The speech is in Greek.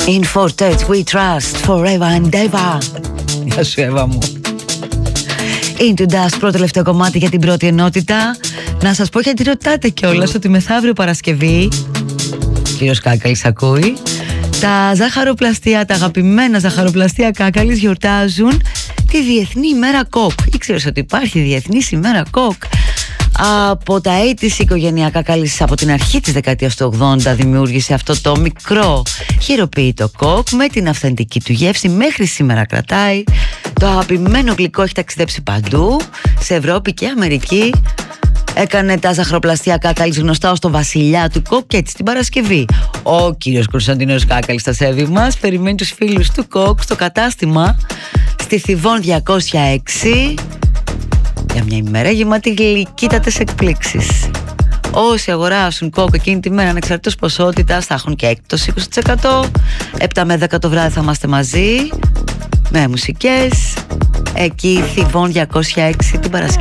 In Fortet we trust forever and ever. Γεια σου Εύα μου. Into Dust, πρώτο τελευταίο κομμάτι για την πρώτη ενότητα. Να σας πω γιατί ρωτάτε κιόλας ότι μεθαύριο Παρασκευή, κύριος Κάκαλης ακούει, τα ζαχαροπλαστεία, τα αγαπημένα ζαχαροπλαστεία Κάκαλης γιορτάζουν τη Διεθνή ημέρα κοκ. Ήξερες ότι υπάρχει Διεθνής ημέρα κοκ? Από τα της οικογένεια Κάκαλης από την αρχή της δεκαετίας του 80 δημιούργησε αυτό το μικρό χειροποίητο κοκ με την αυθεντική του γεύση, μέχρι σήμερα κρατάει. Το αγαπημένο γλυκό έχει ταξιδέψει παντού, σε Ευρώπη και Αμερική. Έκανε τα ζαχαροπλαστεία Κάκαλης γνωστά ως το βασιλιά του κοκ, και έτσι την Παρασκευή ο κύριος Κωνσταντίνος Κάκαλης, τα σέβη μας, περιμένει τους φίλους του κοκ στο κατάστημα στη Θηβών 206 για μια ημέρα γεμάτη γλυκύτατες εκπλήξεις. Όσοι αγοράσουν κοκ εκείνη τη μέρα ανεξαρτήτως ποσότητας θα έχουν και έκπτωση 20%. 7 με 10 το βράδυ θα είμαστε μαζί με μουσικές εκεί Θηβών 206 την Παρασκευή.